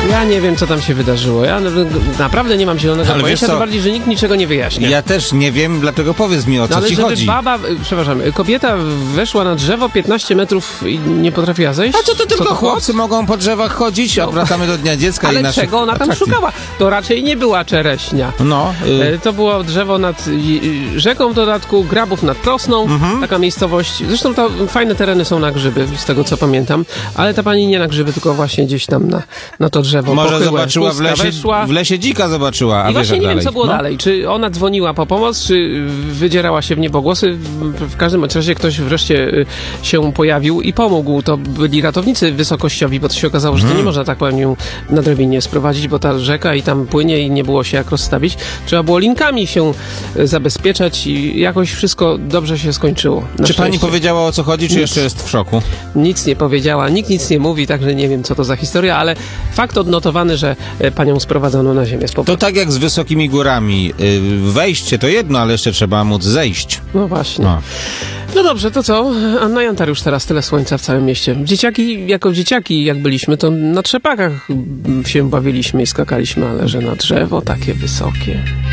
Ja nie wiem, co tam się wydarzyło. Ja naprawdę nie mam zielonego pojęcia, tym bardziej, że nikt niczego nie wyjaśnia. Ja też nie wiem, dlatego powiedz mi, o co ci chodzi. Kobieta weszła na drzewo 15 metrów i nie potrafiła zejść? A co to tylko chłopcy mogą po drzewach chodzić? A wracamy do Dnia Dziecka ale i naszych czego ona tam atrakcji. szukała? To raczej nie była czereśnia. To było drzewo nad rzeką, w dodatku Grabów nad Prosną, taka miejscowość. Zresztą to fajne tereny są na grzyby, z tego co pamiętam, ale ta pani nie na grzyby, tylko właśnie gdzieś tam na to drzewo. Może pochyłe, zobaczyła weszła. w lesie dzika zobaczyła, a i właśnie nie wiem, co było no? dalej. Czy ona dzwoniła po pomoc, czy wydzierała się w niebogłosy. W każdym razie ktoś wreszcie się pojawił i pomógł. To byli ratownicy wysokościowi, bo to się okazało, że to nie można tak powiem na drabinie sprowadzić, bo ta rzeka i tam płynie i nie było się jak rozstawić. Trzeba było linkami się zabezpieczać i jakoś wszystko dobrze się skończyło. Czy pani powiedziała, o co chodzi, czy jeszcze jest w szoku? Nic nie powiedziała, nikt nic nie mówi, także nie wiem, co to za historia, ale fakt odnotowany, że panią sprowadzono na ziemię z powrotem. To tak jak z wysokimi górami. Wejście to jedno, ale jeszcze trzeba móc zejść. No właśnie. No dobrze, to co? Anna Jantariusz teraz, tyle słońca w całym mieście. Dzieciaki, jako dzieciaki, jak byliśmy, to na trzepakach się bawiliśmy i skakaliśmy, ale że na drzewo takie wysokie.